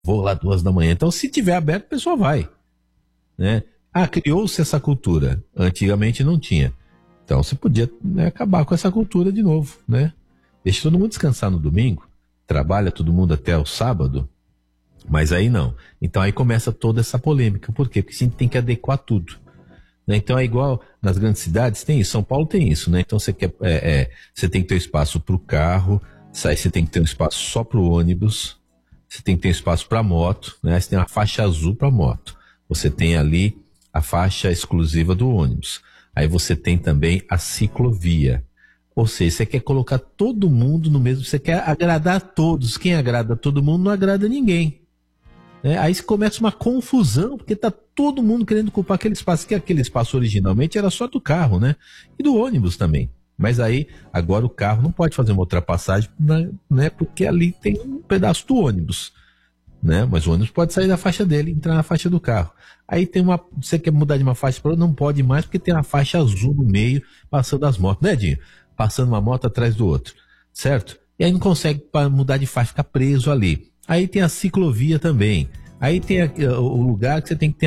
vou lá 2 da manhã. Então, se tiver aberto, o pessoal vai, né? Criou-se essa cultura. Antigamente não tinha. Então, você podia, né, acabar com essa cultura de novo, né? Deixa todo mundo descansar no domingo, trabalha todo mundo até o sábado, mas aí não. Então, aí começa toda essa polêmica. Por quê? Porque a gente tem que adequar tudo, né? Então, é igual nas grandes cidades, tem isso. São Paulo tem isso, né? Então, você tem que ter espaço para o carro, aí você tem que ter um espaço só para o ônibus, você tem que ter espaço para moto, né? Você tem uma faixa azul para moto. Você tem ali a faixa exclusiva do ônibus. Aí você tem também a ciclovia. Ou seja, você quer colocar todo mundo no mesmo, você quer agradar a todos. Quem agrada a todo mundo não agrada ninguém, né? Aí começa uma confusão, porque tá todo mundo querendo ocupar aquele espaço, que aquele espaço originalmente era só do carro, né? E do ônibus também. Mas aí, agora o carro não pode fazer uma ultrapassagem, né? Porque ali tem um pedaço do ônibus, né? Mas o ônibus pode sair da faixa dele e entrar na faixa do carro. Aí você quer mudar de uma faixa para outra, não pode mais, porque tem uma faixa azul no meio, passando as motos, né, Dinho? Passando uma moto atrás do outro, certo? E aí não consegue mudar de faixa, fica preso ali. Aí tem a ciclovia também. Aí tem o lugar que você tem que ter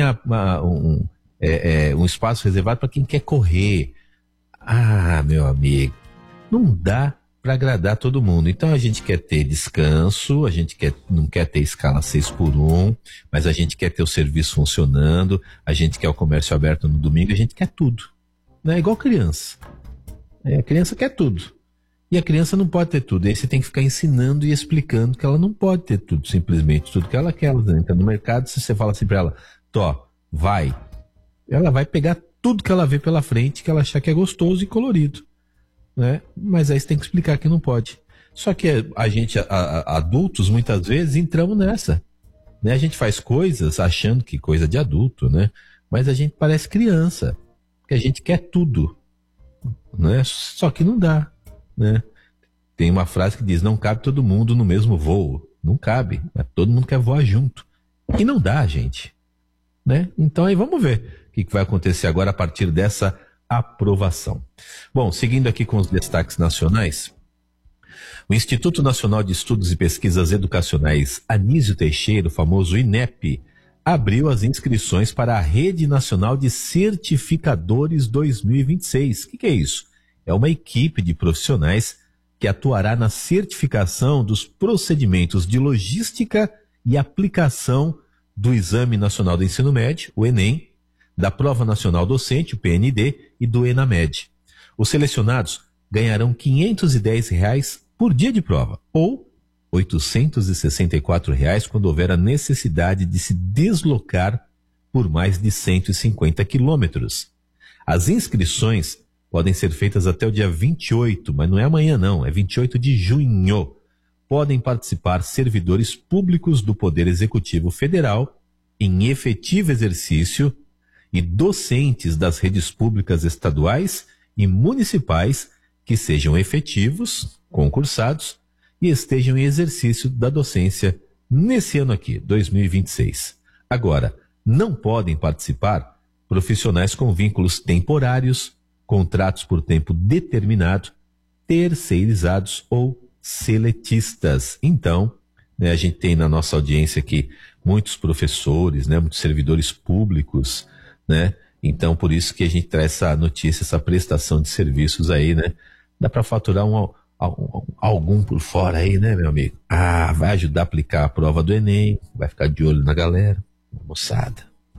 um espaço reservado para quem quer correr. Meu amigo, não dá para agradar todo mundo. Então a gente quer ter descanso, não quer ter escala 6x1, mas a gente quer ter o serviço funcionando, a gente quer o comércio aberto no domingo, a gente quer tudo. Não é igual criança. A criança quer tudo. E a criança não pode ter tudo. Aí você tem que ficar ensinando e explicando que ela não pode ter tudo, simplesmente tudo que ela quer. Ela entra no mercado, se você fala assim pra ela, vai. Ela vai pegar tudo que ela vê pela frente, que ela achar que é gostoso e colorido, né? Mas aí você tem que explicar que não pode. Só que a gente, adultos, muitas vezes, entramos nessa, né? A gente faz coisas achando que coisa de adulto, né? Mas a gente parece criança, porque a gente quer tudo, né? Só que não dá, né? Tem uma frase que diz, não cabe todo mundo no mesmo voo. Não cabe, mas todo mundo quer voar junto. E não dá, gente, né? Então aí vamos ver o que vai acontecer agora a partir dessa aprovação. Bom, seguindo aqui com os destaques nacionais, o Instituto Nacional de Estudos e Pesquisas Educacionais Anísio Teixeira, o famoso INEP, abriu as inscrições para a Rede Nacional de Certificadores 2026. O que é isso? É uma equipe de profissionais que atuará na certificação dos procedimentos de logística e aplicação do Exame Nacional do Ensino Médio, o Enem, da Prova Nacional Docente, o PND, e do ENAMED. Os selecionados ganharão R$ 510 por dia de prova, ou R$ 864 quando houver a necessidade de se deslocar por mais de 150 quilômetros. As inscrições podem ser feitas até o dia 28, mas não é amanhã não, é 28 de junho. Podem participar servidores públicos do Poder Executivo Federal em efetivo exercício e docentes das redes públicas estaduais e municipais que sejam efetivos, concursados e estejam em exercício da docência nesse ano aqui, 2026. Agora, não podem participar profissionais com vínculos temporários, contratos por tempo determinado, terceirizados ou seletistas. Então, né, a gente tem na nossa audiência aqui muitos professores, né, muitos servidores públicos, né? Então, por isso que a gente traz essa notícia, essa prestação de serviços aí, né? Dá para faturar algum por fora aí, né, meu amigo? Vai ajudar a aplicar a prova do Enem, vai ficar de olho na galera, na moçada.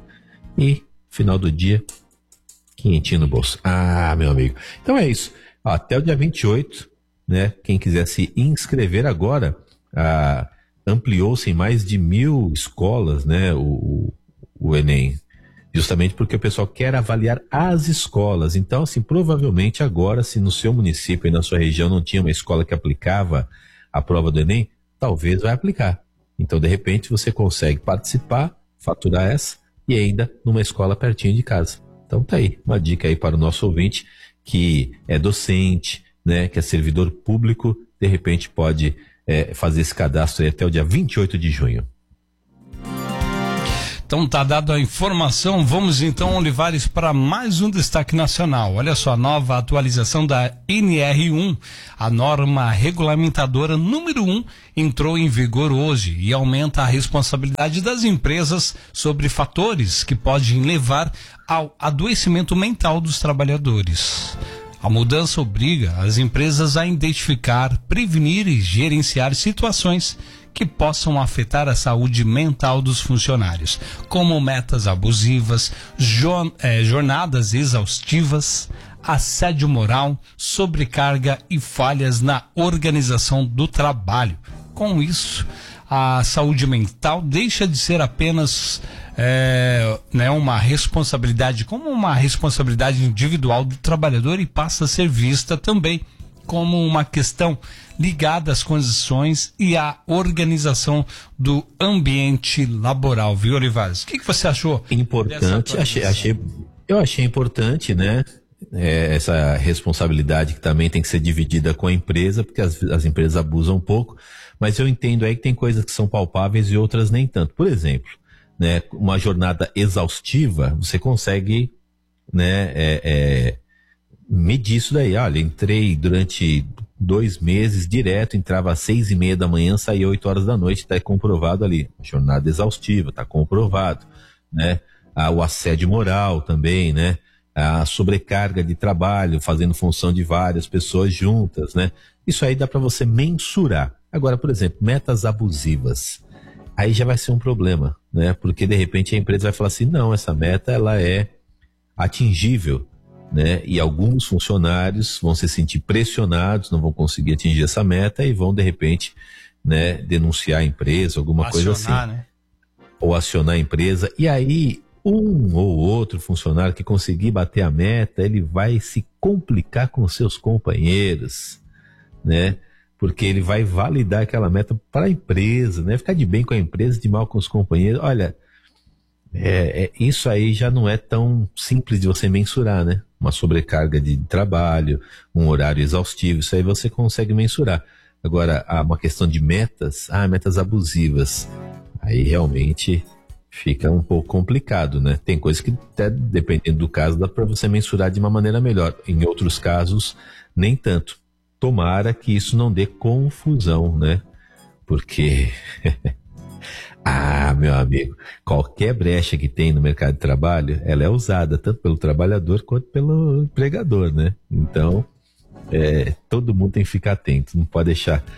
E, final do dia, quentinho no bolso. Meu amigo. Então é isso. Até o dia 28, né? Quem quiser se inscrever agora, ampliou-se em mais de 1.000 escolas, né? O Enem. Justamente porque o pessoal quer avaliar as escolas. Então, assim, provavelmente agora, se no seu município e na sua região não tinha uma escola que aplicava a prova do Enem, talvez vai aplicar. Então, de repente, você consegue participar, faturar essa, e ainda numa escola pertinho de casa. Então, tá aí, uma dica aí para o nosso ouvinte que é docente, né, que é servidor público, de repente pode fazer esse cadastro aí até o dia 28 de junho. Então tá dado a informação, vamos então, Olivares, para mais um destaque nacional. Olha só, a nova atualização da NR1, a norma regulamentadora número 1, entrou em vigor hoje e aumenta a responsabilidade das empresas sobre fatores que podem levar ao adoecimento mental dos trabalhadores. A mudança obriga as empresas a identificar, prevenir e gerenciar situações que possam afetar a saúde mental dos funcionários, como metas abusivas, jornadas exaustivas, assédio moral, sobrecarga e falhas na organização do trabalho. Com isso, a saúde mental deixa de ser apenas uma responsabilidade, como uma responsabilidade individual do trabalhador, e passa a ser vista também como uma questão ligada às condições e à organização do ambiente laboral, viu, Olivares? O que você achou? Importante, eu achei importante, né? Essa responsabilidade que também tem que ser dividida com a empresa, porque as empresas abusam um pouco, mas eu entendo aí que tem coisas que são palpáveis e outras nem tanto. Por exemplo, né, uma jornada exaustiva, você consegue, né, medir isso daí. Olha, entrei durante 2 meses direto, entrava às 6:30 da manhã, saía 8 horas da noite, está comprovado ali. Jornada exaustiva, está comprovado, né? O assédio moral também, né? A sobrecarga de trabalho, fazendo função de várias pessoas juntas, né? Isso aí dá para você mensurar. Agora, por exemplo, metas abusivas. Aí já vai ser um problema, né? Porque de repente a empresa vai falar assim, não, essa meta ela é atingível, né? E alguns funcionários vão se sentir pressionados, não vão conseguir atingir essa meta e vão de repente, né, denunciar a empresa, alguma coisa assim, né? Ou acionar a empresa. E aí um ou outro funcionário que conseguir bater a meta, ele vai se complicar com seus companheiros, né? Porque ele vai validar aquela meta para a empresa, né? Ficar de bem com a empresa, de mal com os companheiros. Olha, isso aí já não é tão simples de você mensurar, né? Uma sobrecarga de trabalho, um horário exaustivo, isso aí você consegue mensurar. Agora, uma questão de metas, metas abusivas, aí realmente fica um pouco complicado, né? Tem coisas que, até dependendo do caso, dá para você mensurar de uma maneira melhor. Em outros casos, nem tanto. Tomara que isso não dê confusão, né? Porque, meu amigo, qualquer brecha que tem no mercado de trabalho, ela é usada tanto pelo trabalhador quanto pelo empregador, né? Então, todo mundo tem que ficar atento, não pode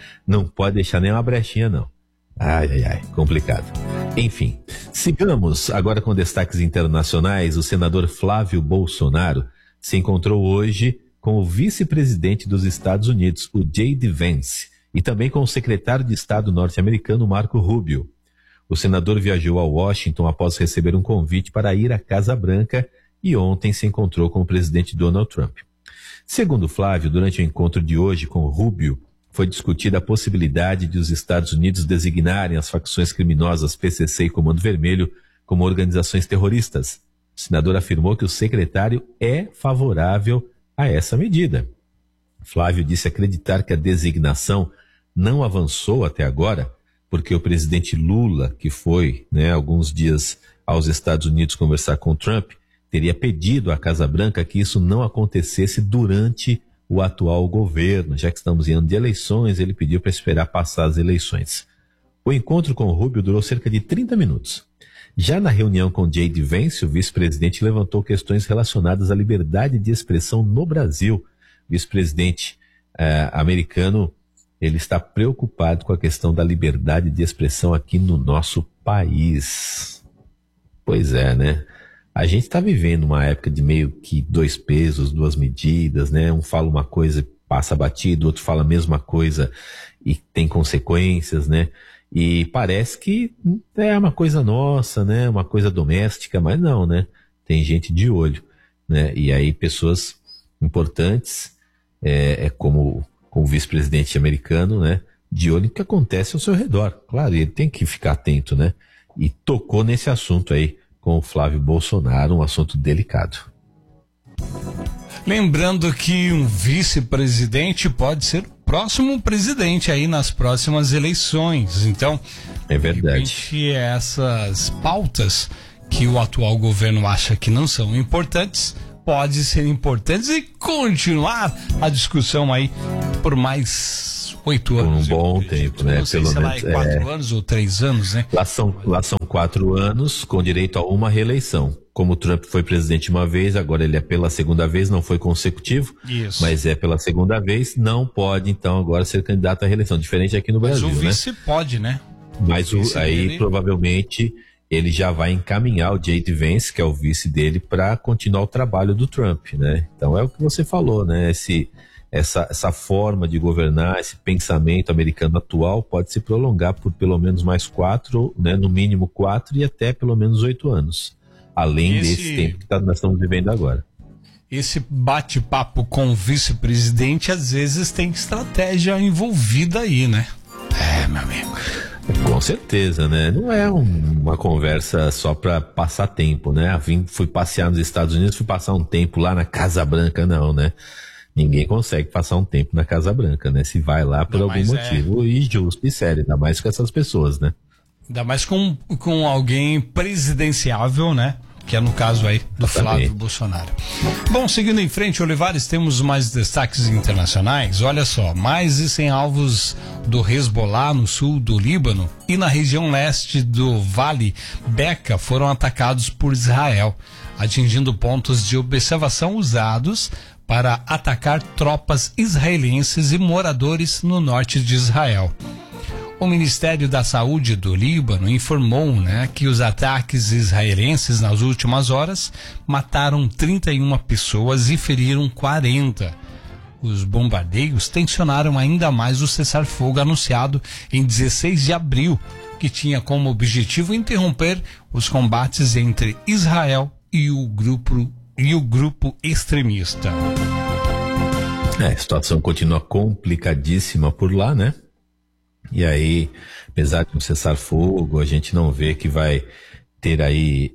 deixar nem uma brechinha, não. Complicado. Enfim, sigamos agora com destaques internacionais. O senador Flávio Bolsonaro se encontrou hoje com o vice-presidente dos Estados Unidos, o J.D. Vance, e também com o secretário de Estado norte-americano, Marco Rubio. O senador viajou a Washington após receber um convite para ir à Casa Branca e ontem se encontrou com o presidente Donald Trump. Segundo Flávio, durante o encontro de hoje com Rubio, foi discutida a possibilidade de os Estados Unidos designarem as facções criminosas PCC e Comando Vermelho como organizações terroristas. O senador afirmou que o secretário é favorável a essa medida. Flávio disse acreditar que a designação não avançou até agora, porque o presidente Lula, que foi, alguns dias aos Estados Unidos conversar com Trump, teria pedido à Casa Branca que isso não acontecesse durante o atual governo. Já que estamos em ano de eleições, ele pediu para esperar passar as eleições. O encontro com o Rubio durou cerca de 30 minutos. Já na reunião com J.D. Vance, o vice-presidente levantou questões relacionadas à liberdade de expressão no Brasil. O vice-presidente americano, ele está preocupado com a questão da liberdade de expressão aqui no nosso país. Pois é, né? A gente está vivendo uma época de meio que 2 pesos, 2 medidas, né? Um fala uma coisa e passa batido, outro fala a mesma coisa e tem consequências, né? E parece que é uma coisa nossa, né? Uma coisa doméstica, mas não, né? Tem gente de olho, né? E aí pessoas importantes, como o vice-presidente americano, né? De olho no que acontece ao seu redor. Claro, ele tem que ficar atento, né? E tocou nesse assunto aí com o Flávio Bolsonaro, um assunto delicado. Lembrando que um vice-presidente pode ser próximo presidente aí nas próximas eleições. Então, é verdade. De repente, essas pautas que o atual governo acha que não são importantes, pode ser importantes e continuar a discussão aí por mais 8 anos. Por um bom tempo, né? Não sei se lá é 4 anos ou 3 anos, né? Lá são 4 anos com direito a uma reeleição. Como o Trump foi presidente uma vez, agora ele é pela segunda vez, não foi consecutivo, Isso. Mas é pela segunda vez, não pode então agora ser candidato à reeleição. Diferente aqui no Brasil, né? Mas o vice pode, né? Mas aí provavelmente ele já vai encaminhar o J.D. Vance, que é o vice dele, para continuar o trabalho do Trump, né? Então é o que você falou, né? Essa forma de governar, esse pensamento americano atual pode se prolongar por pelo menos mais 4, né? No mínimo 4 e até pelo menos 8 anos. Além desse tempo que nós estamos vivendo agora. Esse bate-papo com o vice-presidente, às vezes tem estratégia envolvida aí, né? Meu amigo. Com certeza, né? Não é uma conversa só para passar tempo, né? Fui passear nos Estados Unidos, fui passar um tempo lá na Casa Branca, não, né? Ninguém consegue passar um tempo na Casa Branca, né? Se vai lá por algum motivo e justo e sério, ainda mais com essas pessoas, né? Ainda mais com alguém presidenciável, né? Que é no caso aí do Flávio Bolsonaro. Bom, seguindo em frente, Olivares, temos mais destaques internacionais. Olha só, mais de 100 alvos do Hezbollah no sul do Líbano e na região leste do Vale Beca foram atacados por Israel, atingindo pontos de observação usados para atacar tropas israelenses e moradores no norte de Israel. O Ministério da Saúde do Líbano informou, que os ataques israelenses nas últimas horas mataram 31 pessoas e feriram 40. Os bombardeios tensionaram ainda mais o cessar-fogo anunciado em 16 de abril, que tinha como objetivo interromper os combates entre Israel e o grupo extremista. A situação continua complicadíssima por lá, né? E aí, apesar de um cessar-fogo, a gente não vê que vai ter aí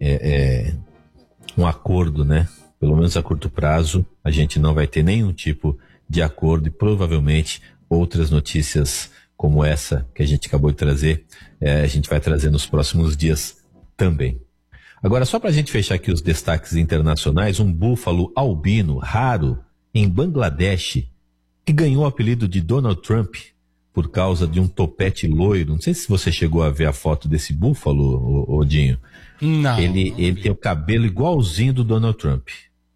um acordo, né? Pelo menos a curto prazo, a gente não vai ter nenhum tipo de acordo e provavelmente outras notícias como essa que a gente acabou de trazer, a gente vai trazer nos próximos dias também. Agora, só para a gente fechar aqui os destaques internacionais, um búfalo albino raro em Bangladesh, que ganhou o apelido de Donald Trump por causa de um topete loiro. Não sei se você chegou a ver a foto desse búfalo, Odinho. Não. Ele tem o cabelo igualzinho do Donald Trump.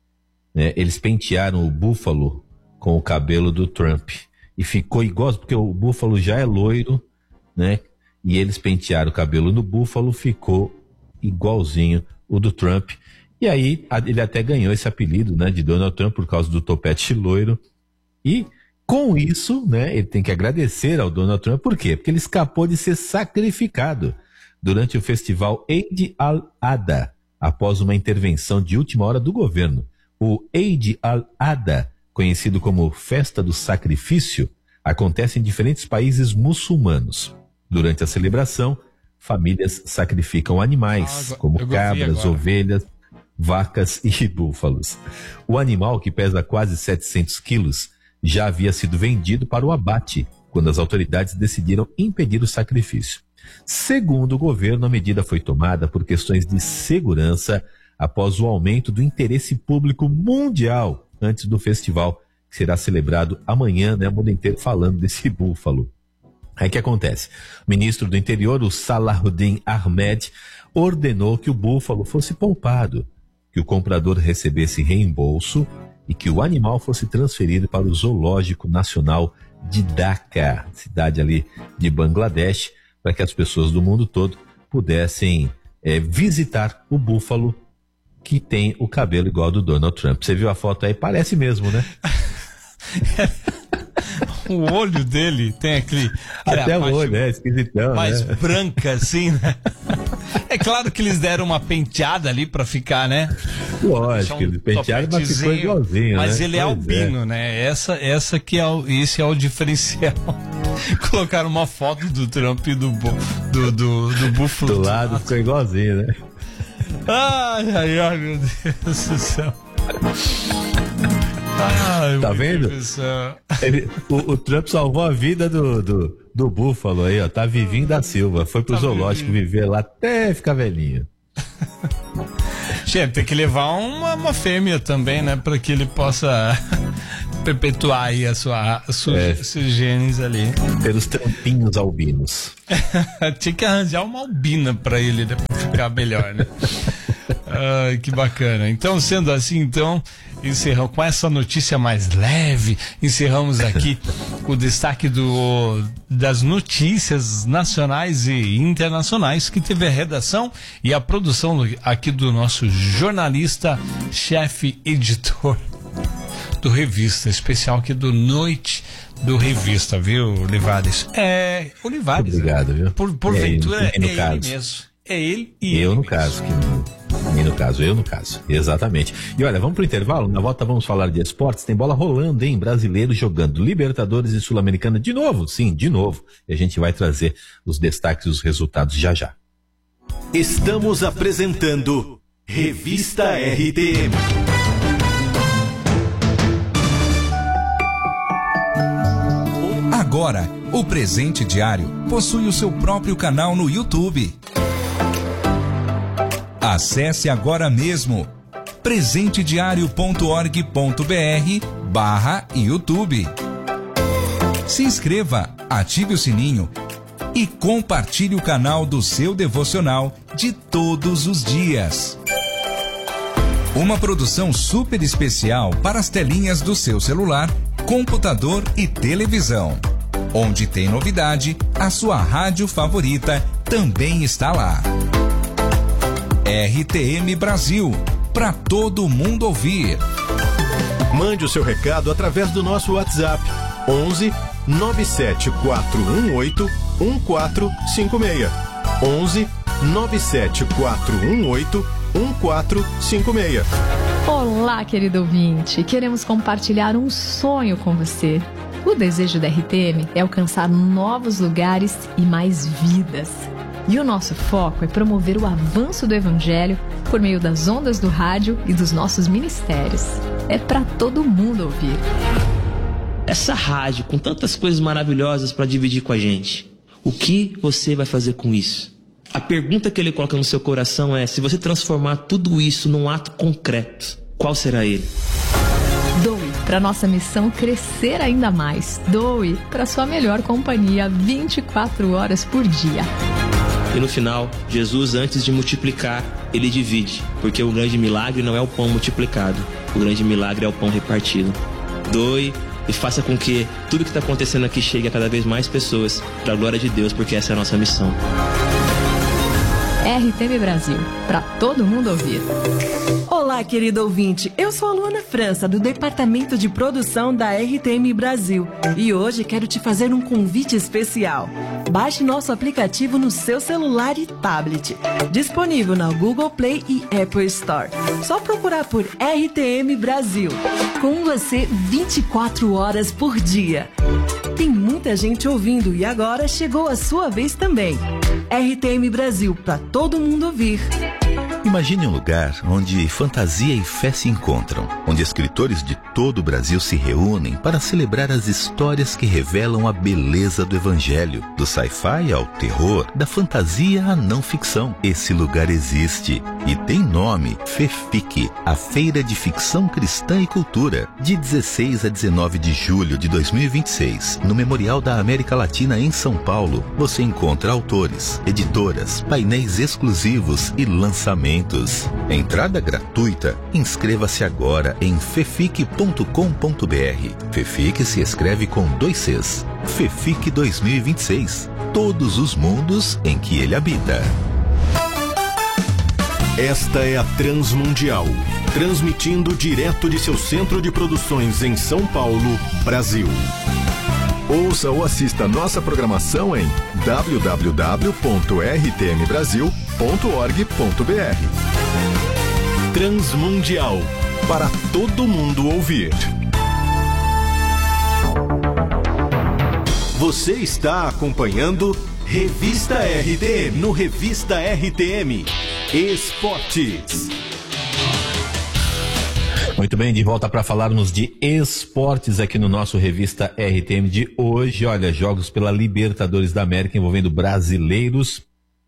Eles pentearam o búfalo com o cabelo do Trump. E ficou igual, porque o búfalo já é loiro, né? E eles pentearam o cabelo no búfalo, ficou igualzinho o do Trump. E aí ele até ganhou esse apelido, né, de Donald Trump por causa do topete loiro. E com isso, né, ele tem que agradecer ao Donald Trump. Por quê? Porque ele escapou de ser sacrificado durante o festival Eid al-Adha, após uma intervenção de última hora do governo. O Eid al-Adha, conhecido como Festa do Sacrifício, acontece em diferentes países muçulmanos. Durante a celebração, famílias sacrificam animais, como cabras, ovelhas, vacas e búfalos. O animal, que pesa quase 700 quilos, já havia sido vendido para o abate, quando as autoridades decidiram impedir o sacrifício. Segundo o governo, a medida foi tomada por questões de segurança após o aumento do interesse público mundial antes do festival, que será celebrado amanhã, né, o mundo inteiro falando desse búfalo. Aí o que acontece? O ministro do Interior, o Salahuddin Ahmed, ordenou que o búfalo fosse poupado, que o comprador recebesse reembolso e que o animal fosse transferido para o Zoológico Nacional de Dhaka, cidade ali de Bangladesh, para que as pessoas do mundo todo pudessem visitar o búfalo que tem o cabelo igual ao do Donald Trump. Você viu a foto aí? Parece mesmo, né? O olho dele tem aquele até o olho, esquisitão, mais né? branca assim, né? É claro que eles deram uma penteada ali pra ficar, né? Lógico, eles pentearam, mas ficou igualzinho, mas né? ele é albino, né? Esse é o diferencial. Colocaram uma foto do Trump e do búfalo do lado, ficou igualzinho, né? Ai, meu Deus do céu. Ai, tá vendo? O Trump salvou a vida do búfalo aí, ó. Tá Vivinho da Silva. Foi pro zoológico viver lá até ficar velhinho. Gente, tem que levar uma fêmea também, né? Pra que ele possa perpetuar aí seus genes ali. Ter os trampinhos albinos. Tinha que arranjar uma albina pra ele depois ficar melhor, né? Ai, que bacana. Então, sendo assim, encerramos com essa notícia mais leve. Encerramos aqui o destaque das notícias nacionais e internacionais, que teve a redação e a produção aqui do nosso jornalista, chefe, editor do Revista, especial aqui do Noite do Revista, viu, Olivares? O Olivares. Obrigado, viu? Porventura, ele mesmo. É ele e eu ele no caso, eu no caso, exatamente. E olha, vamos pro intervalo, na volta vamos falar de esportes, tem bola rolando, hein? Brasileiros jogando Libertadores e Sul-Americana de novo, sim, de novo. E a gente vai trazer os destaques e os resultados já já. Estamos apresentando Revista RTM. Agora, o Presente Diário possui o seu próprio canal no YouTube. Acesse agora mesmo presentediario.org.br/YouTube. Se inscreva, ative o sininho e compartilhe o canal do seu devocional de todos os dias. Uma produção super especial para as telinhas do seu celular, computador e televisão. Onde tem novidade, a sua rádio favorita também está lá. RTM Brasil, para todo mundo ouvir. Mande o seu recado através do nosso WhatsApp 11 97418 1456. 11 97418 1456. Olá, querido ouvinte. Queremos compartilhar um sonho com você. O desejo da RTM é alcançar novos lugares e mais vidas. E o nosso foco é promover o avanço do Evangelho por meio das ondas do rádio e dos nossos ministérios. É para todo mundo ouvir. Essa rádio com tantas coisas maravilhosas para dividir com a gente, o que você vai fazer com isso? A pergunta que ele coloca no seu coração é: se você transformar tudo isso num ato concreto, qual será ele? Doe para nossa missão crescer ainda mais. Doe para sua melhor companhia 24 horas por dia. E no final, Jesus, antes de multiplicar, ele divide, porque o grande milagre não é o pão multiplicado, o grande milagre é o pão repartido. Doe e faça com que tudo que está acontecendo aqui chegue a cada vez mais pessoas, para a glória de Deus, porque essa é a nossa missão. RTM Brasil, para todo mundo ouvir. Olá, querido ouvinte. Eu sou a Luana França, do Departamento de Produção da RTM Brasil. E hoje quero te fazer um convite especial. Baixe nosso aplicativo no seu celular e tablet. Disponível na Google Play e Apple Store. Só procurar por RTM Brasil. Com você 24 horas por dia. Tem muita gente ouvindo e agora chegou a sua vez também. RTM Brasil, para todo mundo ouvir. Imagine um lugar onde fantasia e fé se encontram, onde escritores de todo o Brasil se reúnem para celebrar as histórias que revelam a beleza do Evangelho, do sci-fi ao terror, da fantasia à não ficção. Esse lugar existe e tem nome: FEFIC, a Feira de Ficção Cristã e Cultura, de 16 a 19 de julho de 2026, no Memorial da América Latina em São Paulo. Você encontra autores, editoras, painéis exclusivos e lançamentos. Entrada gratuita. Inscreva-se agora em fefic.com.br. FEFIC se escreve com 2 Cs. FEFIC 2026. Todos os mundos em que ele habita. Esta é a Transmundial, transmitindo direto de seu centro de produções em São Paulo, Brasil. Ouça ou assista nossa programação em www.rtmbrasil.org.br. Transmundial, para todo mundo ouvir. Você está acompanhando Revista RTM, no Revista RTM Esportes. Muito bem, de volta para falarmos de esportes aqui no nosso Revista RTM de hoje. Olha, jogos pela Libertadores da América envolvendo brasileiros.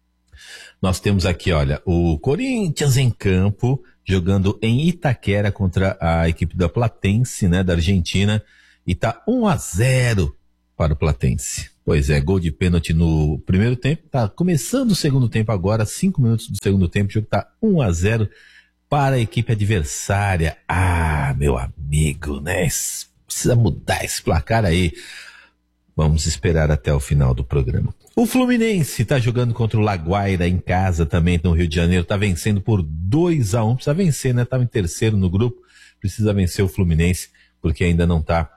Nós temos aqui, olha, o Corinthians em campo, jogando em Itaquera contra a equipe da Platense, né, da Argentina, e tá 1-0 para o Platense. Pois é, gol de pênalti no primeiro tempo, tá começando o segundo tempo agora, 5 minutos do segundo tempo, o jogo tá 1-0 para a equipe adversária. Ah, meu amigo, né, precisa mudar esse placar aí. Vamos esperar até o final do programa. O Fluminense está jogando contra o Laguaira em casa também no Rio de Janeiro, está vencendo por 2-1, precisa vencer, né? Estava em terceiro no grupo, precisa vencer o Fluminense, porque ainda não está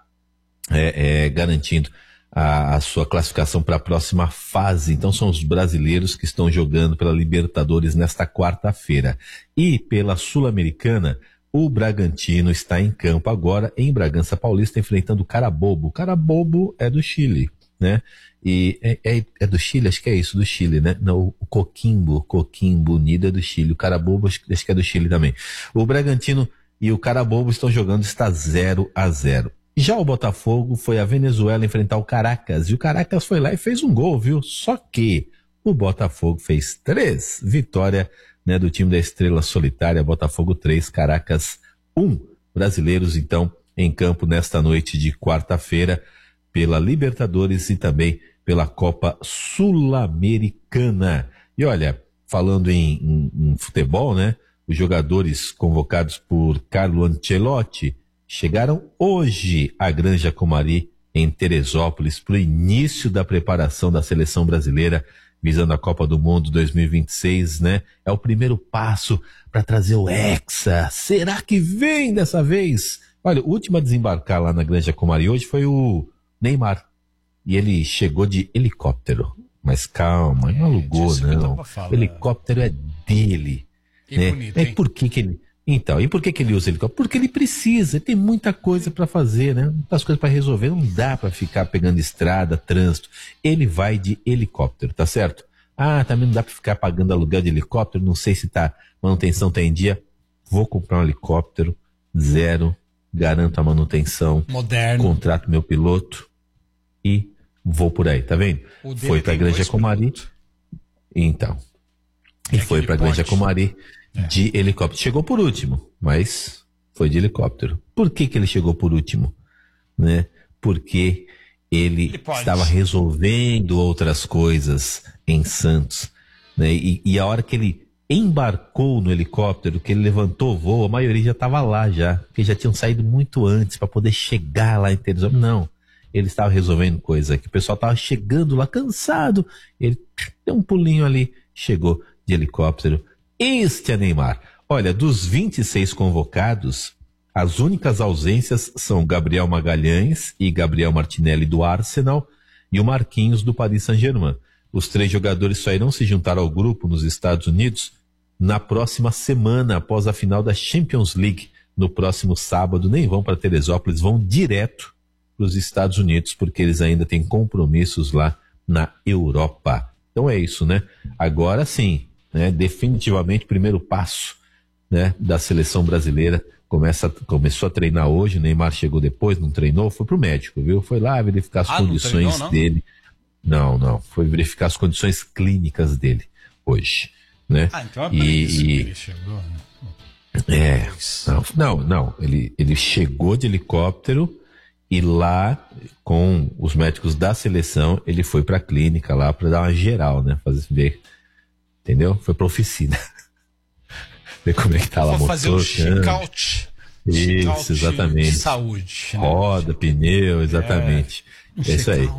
garantindo a sua classificação para a próxima fase. Então são os brasileiros que estão jogando pela Libertadores nesta quarta-feira. E pela Sul-Americana, o Bragantino está em campo agora em Bragança Paulista, enfrentando o Carabobo. O Carabobo é do Chile, né? E é do Chile, acho que é isso, do Chile, né? Não, o Coquimbo Unido é do Chile, o Carabobo acho que é do Chile também. O Bragantino e o Carabobo estão jogando, está 0-0. Já o Botafogo foi à Venezuela enfrentar o Caracas, e o Caracas foi lá e fez um gol, viu? Só que o Botafogo fez 3, vitória, né, do time da Estrela Solitária, Botafogo 3, Caracas 1. Brasileiros, então, em campo nesta noite de quarta-feira, pela Libertadores e também pela Copa Sul-Americana. E olha, falando em futebol, né, os jogadores convocados por Carlo Ancelotti chegaram hoje à Granja Comari, em Teresópolis, para o início da preparação da seleção brasileira, visando a Copa do Mundo 2026, né? É o primeiro passo para trazer o Hexa. Será que vem dessa vez? Olha, o último a desembarcar lá na Granja Comari hoje foi o Neymar. E ele chegou de helicóptero. Mas calma, não alugou, não. O helicóptero é dele. Que né? bonito, E por que ele... Então, e por que ele usa helicóptero? Porque ele precisa, ele tem muita coisa para fazer, né? Muitas coisas para resolver, não dá para ficar pegando estrada, trânsito. Ele vai de helicóptero, tá certo? Ah, também não dá para ficar pagando aluguel de helicóptero, não sei se manutenção tá em dia. Vou comprar um helicóptero, 0, garanto a manutenção, moderno, contrato meu piloto e vou por aí, tá vendo? Foi pra Granja Comari, então, e foi pra Granja Comari de helicóptero. Chegou por último, mas foi de helicóptero. Por que ele chegou por último? Né? Porque ele estava resolvendo outras coisas em Santos. Né? E a hora que ele embarcou no helicóptero, que ele levantou o voo, a maioria já estava lá já, porque já tinham saído muito antes para poder chegar lá em Teresópolis. Não, ele estava resolvendo coisa que o pessoal estava chegando lá cansado, ele deu um pulinho ali, chegou de helicóptero. Este é Neymar. Olha, dos 26 convocados, as únicas ausências são Gabriel Magalhães e Gabriel Martinelli do Arsenal e o Marquinhos do Paris Saint-Germain. Os 3 jogadores só irão se juntar ao grupo nos Estados Unidos na próxima semana, após a final da Champions League. No próximo sábado, nem vão para Teresópolis, vão direto para os Estados Unidos, porque eles ainda têm compromissos lá na Europa. Então é isso, né? Agora sim, né, definitivamente primeiro passo, né, da seleção brasileira. Começou a treinar hoje, o Neymar chegou depois, não treinou, foi pro médico, viu? Foi lá verificar as condições dele. Não, foi verificar as condições clínicas dele hoje, né? Então é por isso que ele chegou, né? Ele chegou de helicóptero e lá, com os médicos da seleção, ele foi pra clínica lá pra dar uma geral, né? Ver, entendeu? Foi pra oficina. Ver como é que tá lá o motor. Fazer o check-out. Isso, exatamente. De saúde. Né? Roda, pneu, exatamente. É isso aí.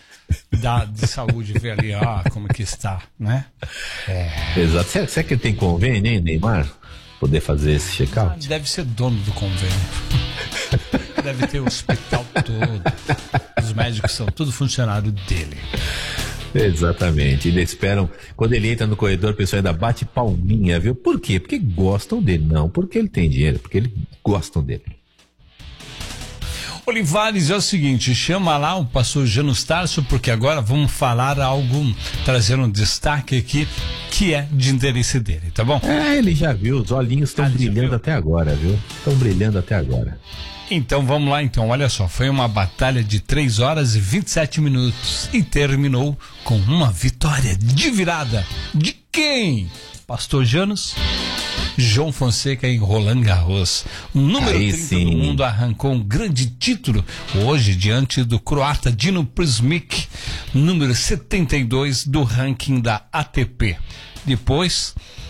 De saúde, ver ali, como que está, né? Exato. Será que ele tem convênio, hein, Neymar? Poder fazer esse check-out? Deve ser dono do convênio. Deve ter o hospital todo. Os médicos são tudo funcionário dele. Exatamente, ainda esperam, quando ele entra no corredor, o pessoal ainda bate palminha, viu? Por quê? Porque gostam dele, não porque ele tem dinheiro, porque eles gostam dele. Olivares, é o seguinte, chama lá o pastor Janus Tarso, porque agora vamos falar algo, trazer um destaque aqui, que é de interesse dele, tá bom? Ele já viu, os olhinhos estão brilhando até agora, viu? Estão brilhando até agora. Então vamos lá, então, olha só, foi uma batalha de 3 horas e 27 minutos e terminou com uma vitória de virada. De quem? Pastor Janus? João Fonseca em Roland Garros. O número 30 do mundo arrancou um grande título hoje diante do croata Dino Prismic, número 72 do ranking da ATP. Depois